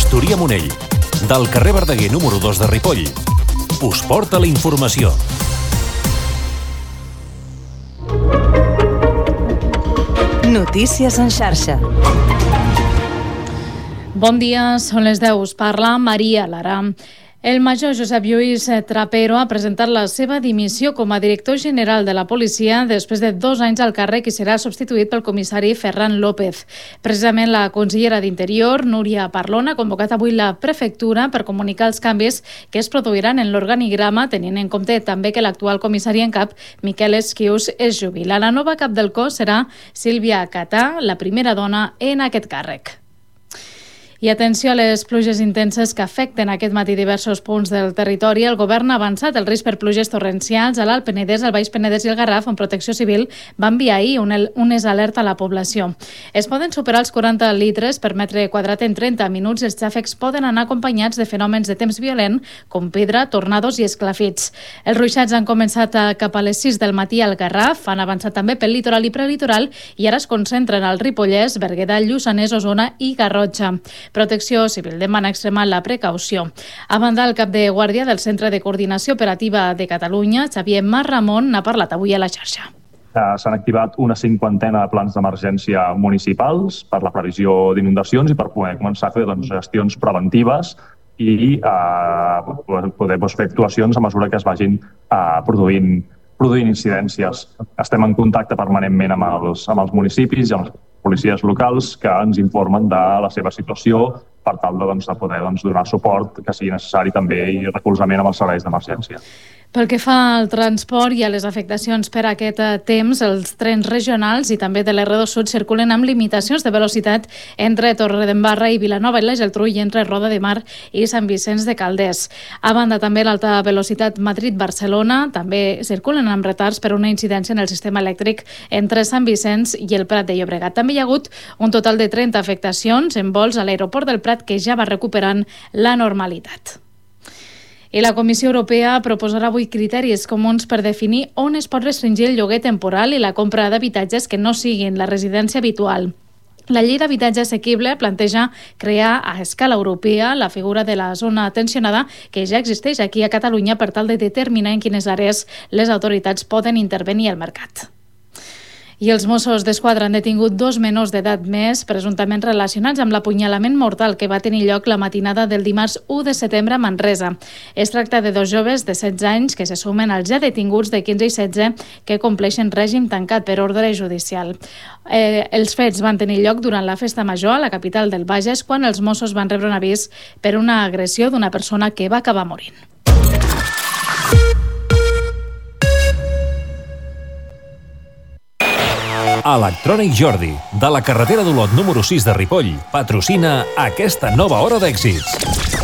Victoria-Monell, del carrer Verdaguer número 2 de Ripoll. Us porta la informació. Notícies en xarxa. Bon dia, són les 10. Us parla Maria Lara. El major Josep Lluís Trapero ha presentat la seva dimissió com a director general de la policia després de 2 anys al càrrec i serà substituït pel comissari Ferran López. Precisament la consellera d'Interior, Núria Parlon, ha convocat avui la prefectura per comunicar els canvis que es produiran en l'organigrama, tenint en compte també que l'actual comissari en cap, Miquel Esquius, es jubila. La nova cap del cos serà Sílvia Catà, la primera dona en aquest càrrec. I atenció a les pluges intenses que afecten aquest matí diversos punts del territori. El govern ha avançat el risc per pluges torrencials a l'Alt Penedès, el Baix Penedès i el Garraf, on Protecció Civil va enviar ahir unes alerta a la població. Es poden superar els 40 litres per metre quadrat en 30 minuts i els xàfecs poden anar acompanyats de fenòmens de temps violent com pedra, tornados i esclafits. Els ruixats han començat cap a les 6 del matí al Garraf, han avançat també pel litoral i prelitoral i ara es concentren al Ripollès, Berguedà, Lluçanès, Osona i Garrotxa. Protecció Civil demana extremar la precaució. A banda, el cap de guàrdia del Centre de Coordinació Operativa de Catalunya, Xavier Marramon, n'ha parlat avui a la xarxa. S'han activat una 50ena de plans d'emergència municipals per la previsió d'inundacions i per poder començar a fer gestions preventives i poder fer actuacions a mesura que es vagin produint incidències. Estem en contacte permanentment amb els municipis i amb les policies locals que ens informen de la seva situació per tal de poder donar suport que sigui necessari també i recolzament amb els serveis d'emergència. Pel que fa al transport i a les afectacions per aquest temps, els trens regionals i també de l'R2 Sud circulen amb limitacions de velocitat entre Torredembarra i Vilanova i la Geltrú i entre Roda de Mar i Sant Vicenç de Calders. A banda, també l'alta velocitat Madrid-Barcelona també circulen amb retards per una incidència en el sistema elèctric entre Sant Vicenç i el Prat de Llobregat. També hi ha hagut un total de 30 afectacions en vols a l'aeroport del Prat que ja va recuperant la normalitat. I la Comissió Europea proposarà avui criteris comuns per definir on es pot restringir el lloguer temporal i la compra d'habitatges que no siguin la residència habitual. La llei d'habitatge assequible planteja crear a escala europea la figura de la zona tensionada que ja existeix aquí a Catalunya per tal de determinar en quines àrees les autoritats poden intervenir al mercat. I els Mossos d'Esquadra han detingut 2 menors d'edat més, presumptament relacionats amb l'apunyalament mortal que va tenir lloc la matinada del dimarts 1 de setembre a Manresa. Es tracta de 2 joves de 16 anys que se sumen als ja detinguts de 15 i 16 que compleixen règim tancat per ordre judicial. Els fets van tenir lloc durant la festa major a la capital del Bages, quan els Mossos van rebre un avís per una agressió d'una persona que va acabar morint. Electrònic Jordi, de la carretera d'Olot número 6 de Ripoll, patrocina aquesta nova hora d'èxits.